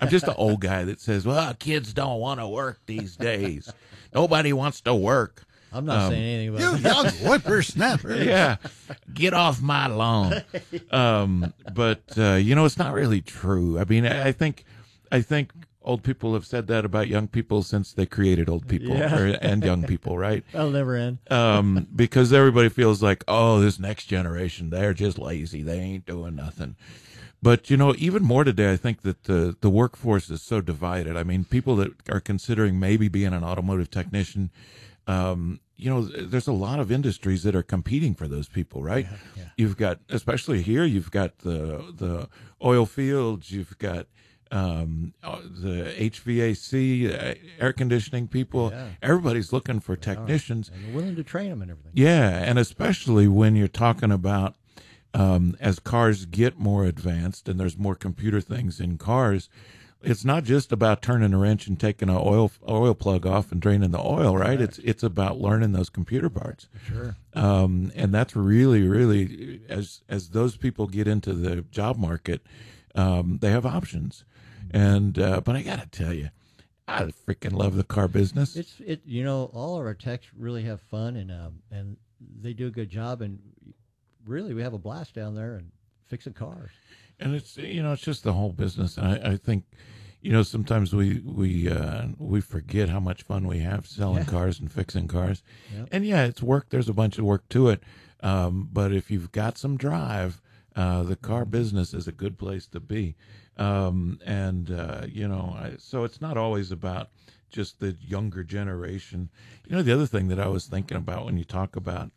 I'm just an old guy that says, well, kids don't want to work these days. Nobody wants to work. I'm not saying anything You about that. young whippersnapper. Yeah, get off my lawn. But it's not really true. I mean, I think old people have said that about young people since they created old people and young people, right? That'll never end. Because everybody feels like, oh, this next generation, they're just lazy. They ain't doing nothing. But, even more today, I think that the workforce is so divided. I mean, people that are considering maybe being an automotive technician, there's a lot of industries that are competing for those people, right? Yeah. You've got, especially here, you've got the oil fields, you've got the HVAC, air conditioning people. Yeah. Everybody's looking for technicians. And you're willing to train them and everything. Yeah, and especially when you're talking about as cars get more advanced and there's more computer things in cars, it's not just about turning a wrench and taking an oil plug off and draining the oil, right? It's about learning those computer parts. Sure. And that's really, really, as those people get into the job market, they have options. And but I gotta tell you, I freaking love the car business. All of our techs really have fun and they do a good job, and really we have a blast down there and fixing cars. And it's it's just the whole business. And I think sometimes we forget how much fun we have selling cars and fixing cars. Yep. And it's work. There's a bunch of work to it. But if you've got some drive, the car business is a good place to be. So it's not always about just the younger generation. The other thing that I was thinking about when you talk about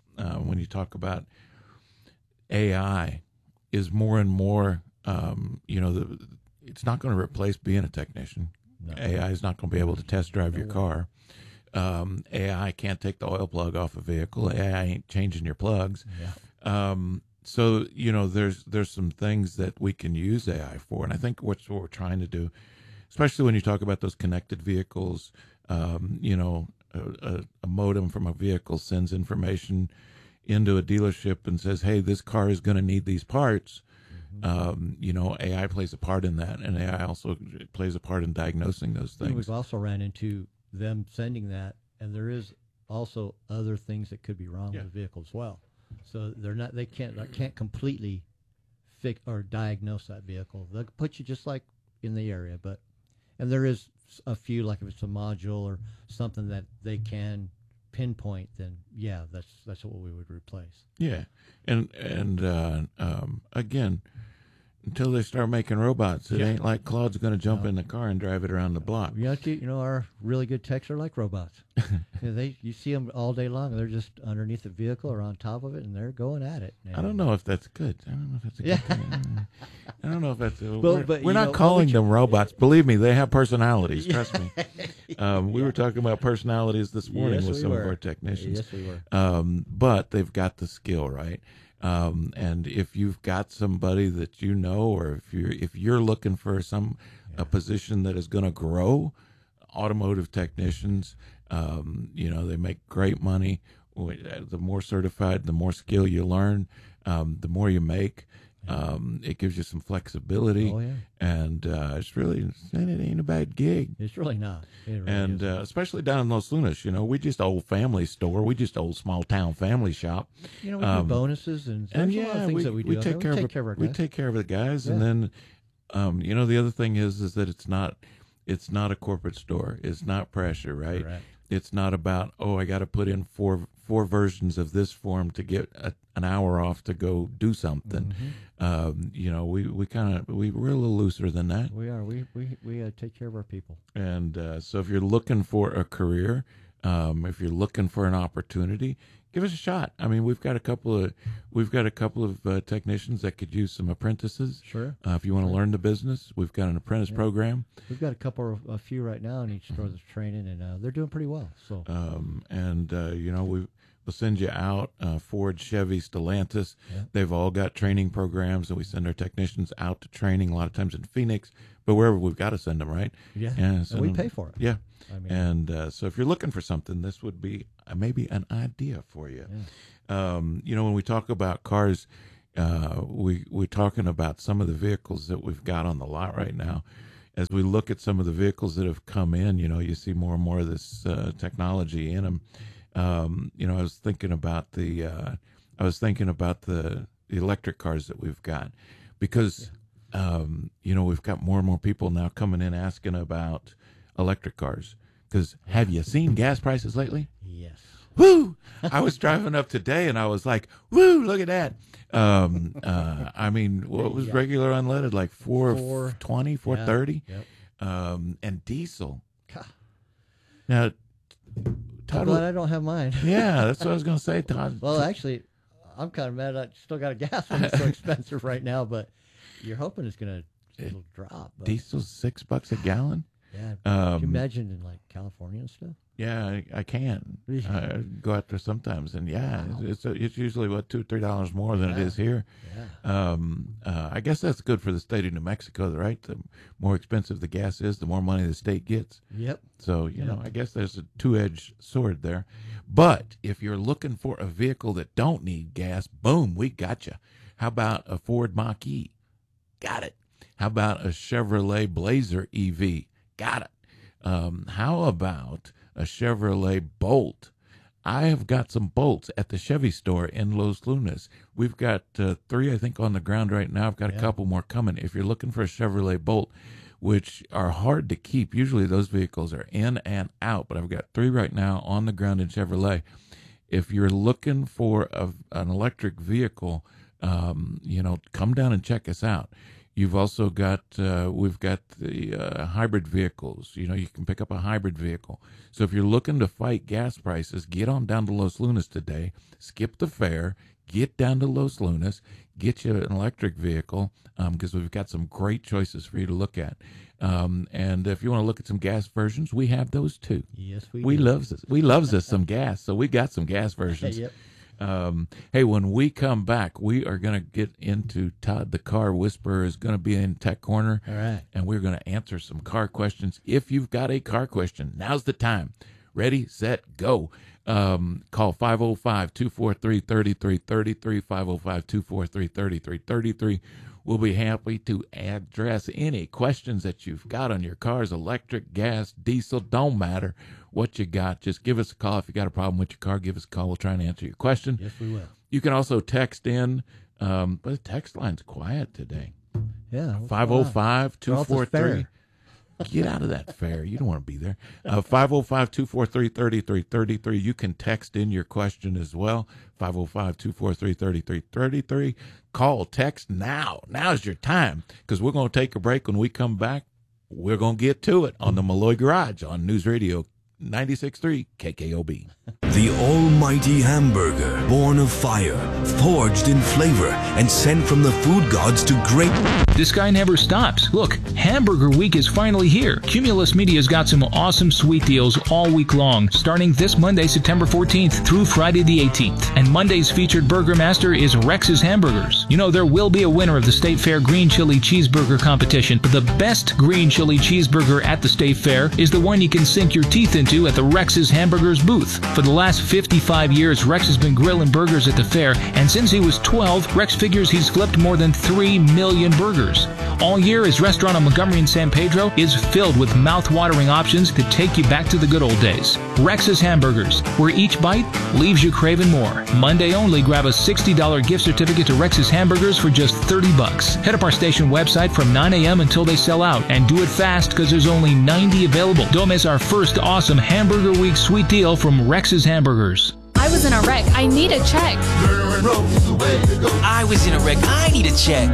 AI is more and more, it's not going to replace being a technician. No. AI is not going to be able to test drive your car. AI can't take the oil plug off a vehicle. AI ain't changing your plugs. Yeah. So, there's some things that we can use AI for. And I think what we're trying to do, especially when you talk about those connected vehicles, a modem from a vehicle sends information into a dealership and says, hey, this car is going to need these parts. AI plays a part in that. And AI also plays a part in diagnosing those things. We've also ran into them sending that, and there is also other things that could be wrong with the vehicle as well. So they can't completely fix or diagnose that vehicle. They'll put you just like in the area, and there is a few, like if it's a module or something that they can pinpoint, then that's what we would replace. Yeah, and again, until they start making robots, it ain't like Claude's going to jump in the car and drive it around the block. Our really good techs are like robots. You see them all day long. They're just underneath the vehicle or on top of it, and they're going at it. I don't know if that's good. I don't know if that's a good thing. I don't know if that's. But we're not calling them robots. Believe me, they have personalities. Trust me. We were talking about personalities this morning with some of our technicians. Yes, we were. But they've got the skill, right? And if you've got somebody that or if you're looking for a position that is going to grow, automotive technicians, they make great money. The more certified, the more skill you learn, the more you make. It gives you some flexibility. Oh, yeah. And it ain't a bad gig. It's really not. It really And especially down in Los Lunas, we just old family store. We just old small town family shop. We do bonuses and a lot of things that we do. We take care of our guys. We take care of the guys, and then the other thing is that it's not a corporate store. It's not pressure, right? Correct. It's not about I got to put in four versions of this form to get an hour off to go do something. Mm-hmm. We're a little looser than that. We are. We take care of our people. And so if you're looking for a career, if you're looking for an opportunity, give us a shot. I mean, we've got a couple of technicians that could use some apprentices. Sure. If you want to learn the business, we've got an apprentice program. We've got a few right now in each store that's training, and they're doing pretty well. So. We'll send you out Ford, Chevy, Stellantis. Yeah. They've all got training programs, and we send our technicians out to training a lot of times in Phoenix, but wherever we've got to send them, right? Yeah, and we pay for it. Yeah. So if you're looking for something, this would be maybe an idea for you. Yeah. When we talk about cars, we're talking about some of the vehicles that we've got on the lot right now. as we look at some of the vehicles that have come in, you see more and more of this technology in them. I was thinking about the electric cars that we've got, because we've got more and more people now coming in asking about electric cars. Because have you seen gas prices lately? Yes. Woo! I was driving up today and I was like, woo, look at that. I mean, what was regular unleaded? Like $4.20, $4.30? Yep. And diesel. Now, Todd, I'm glad I don't have mine. Yeah, that's what I was going to say, Todd. Well, actually, I'm kind of mad I still got a gas one. It's so expensive right now, but you're hoping it'll drop. But diesel's $6 a gallon? Yeah. Can you imagine in like California and stuff? Yeah, I can. I go out there sometimes, and it's usually $2 or $3 more than it is here. Yeah. I guess that's good for the state of New Mexico, right? The more expensive the gas is, the more money the state gets. Yep. So I guess there's a two-edged sword there. But if you're looking for a vehicle that don't need gas, boom, we got you. How about a Ford Mach-E? Got it. How about a Chevrolet Blazer EV? Got it. How about a Chevrolet Bolt? I have got some Bolts at the Chevy store in Los Lunas. We've got 3, I think, on the ground right now. I've got a couple more coming. If you're looking for a Chevrolet Bolt, which are hard to keep, usually those vehicles are in and out, but I've got 3 right now on the ground in Chevrolet. If you're looking for an electric vehicle, come down and check us out. You've also got, we've got the hybrid vehicles. You can pick up a hybrid vehicle. So if you're looking to fight gas prices, get on down to Los Lunas today. Skip the fare. Get down to Los Lunas. Get you an electric vehicle, because we've got some great choices for you to look at. And if you want to look at some gas versions, we have those too. Yes, we loves us some gas, so we got some gas versions. Yep. Hey, when we come back, we are going to get into Todd the Car Whisperer is going to be in Tech Corner. All right. And we're going to answer some car questions. If you've got a car question, now's the time. Ready, set, go. Call 505-243-3333, 505-243-3333. We'll be happy to address any questions that you've got on your cars, electric, gas, diesel, don't matter what you got. Just give us a call. If you got a problem with your car, give us a call. We'll try and answer your question. Yes, we will. You can also text in, but the text line's quiet today. Yeah. 505-243. Get out of that fair. You don't want to be there. 505-243-3333. You can text in your question as well. 505-243-3333. Call, text now. Now's your time, because we're going to take a break. When we come back, we're going to get to it on the Malloy Garage on News Radio 96.3 KKOB. The almighty hamburger, born of fire, forged in flavor, and sent from the food gods to great... This guy never stops. Look, Hamburger Week is finally here. Cumulus Media's got some awesome sweet deals all week long, starting this Monday, September 14th through Friday the 18th. And Monday's featured burger master is Rex's Hamburgers. There will be a winner of the State Fair Green Chili Cheeseburger competition, but the best green chili cheeseburger at the State Fair is the one you can sink your teeth into at the Rex's Hamburgers booth. For the last 55 years, Rex has been grilling burgers at the fair, and since he was 12, Rex figures he's flipped more than 3 million burgers. All year, his restaurant on Montgomery and San Pedro is filled with mouth-watering options that take you back to the good old days. Rex's Hamburgers, where each bite leaves you craving more. Monday only, grab a $60 gift certificate to Rex's Hamburgers for just $30. Head up our station website from 9 a.m. until they sell out, and do it fast because there's only 90 available. Don't miss our first awesome Hamburger Week sweet deal from Rex's Hamburgers. I was in a wreck. I need a check. I was in a wreck. I need a check.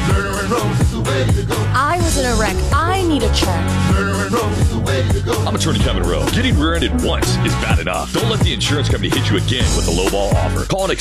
I was in a wreck. I need a check. I'm attorney Kevin Rowe. Getting rear-ended once is bad enough. Don't let the insurance company hit you again with a lowball offer. Call and